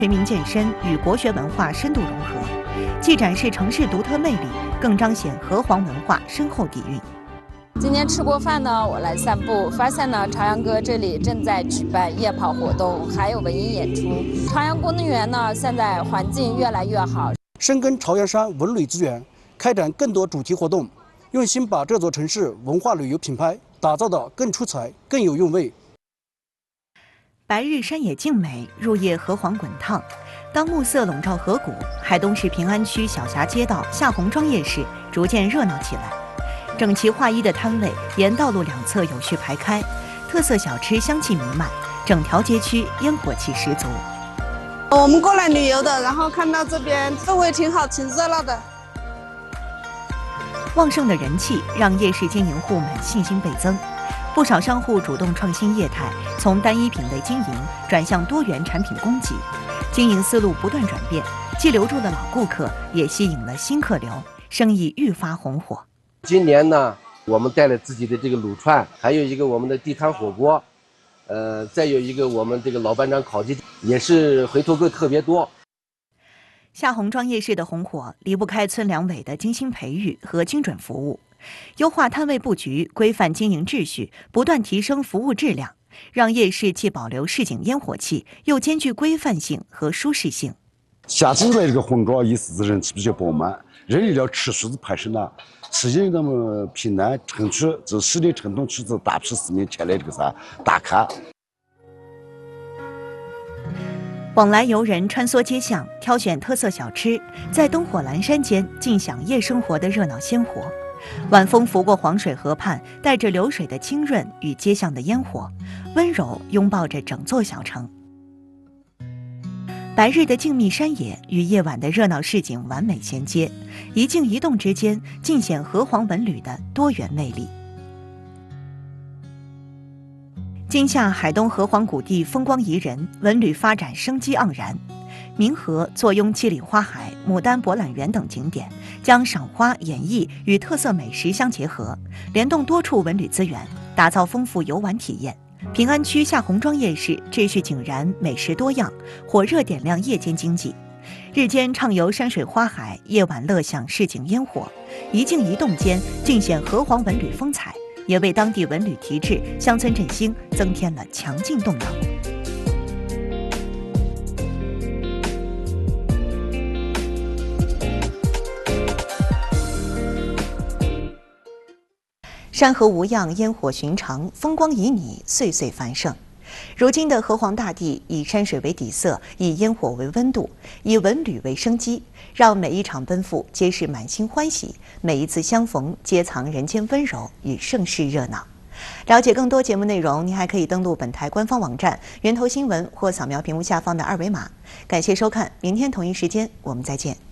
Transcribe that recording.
全民健身与国学文化深度融合，既展示城市独特魅力，更彰显河湟文化深厚底蕴。 今天吃过饭呢，我来散步，发现呢朝阳阁这里正在举办夜跑活动，还有文艺演出。朝阳公园呢，现在环境越来越好。 深耕朝阳山文旅资源，开展更多主题活动，用心把这座城市文化旅游品牌打造得更出彩、更有韵味。 白日山野静美，入夜河湟滚烫。当暮色笼罩河谷，海东市平安区小霞街道夏红庄夜市逐渐热闹起来。整齐划一的摊位沿道路两侧有序排开，特色小吃香气弥漫，整条街区烟火气十足。 我们过来旅游的，然后看到这边氛围挺好，挺热闹的。 旺盛的人气让夜市经营户们信心倍增，不少商户主动创新业态，从单一品类经营转向多元产品供给，经营思路不断转变，既留住了老顾客，也吸引了新客流，生意愈发红火。 今年呢，我们带了自己的这个卤串，还有一个我们的地摊火锅，再有一个我们这个老班长烤鸡，也是回头客特别多。 夏红庄夜市的红火离不开村两委的精心培育和精准服务，优化摊位布局，规范经营秩序，不断提升服务质量，让夜市既保留市井烟火气，又兼具规范性和舒适性。 夏季的这个红庄夜市人气比较饱满，人流量持续攀升了，吸引那么平安城区这市里城东区这大批市民前来这个打卡。 往来游人穿梭街巷，挑选特色小吃，在灯火阑珊间尽享夜生活的热闹鲜活。晚风拂过黄水河畔，带着流水的清润与街巷的烟火，温柔拥抱着整座小城。白日的静谧山野与夜晚的热闹市井完美衔接，一静一动之间，尽显河湟文旅的多元魅力。今夏海东河湟谷地风光宜人，文旅发展生机盎然。明河、坐拥七里花海、牡丹博览园等景点，将赏花、演艺与特色美食相结合，联动多处文旅资源，打造丰富游玩体验。平安区夏红庄夜市秩序井然，美食多样，火热点亮夜间经济。日间畅游山水花海，夜晚乐享市井烟火，一静一动间尽显河湟文旅风采，也为当地文旅提质、乡村振兴增添了强劲动能。山河无恙，烟火寻常，风光旖旎，岁岁繁盛。如今的河湟大地以山水为底色，以烟火为温度，以文旅为生机，让每一场奔赴皆是满心欢喜，每一次相逢皆藏人间温柔与盛世热闹。了解更多节目内容，您还可以登录本台官方网站源头新闻或扫描屏幕下方的二维码。感谢收看，明天同一时间我们再见。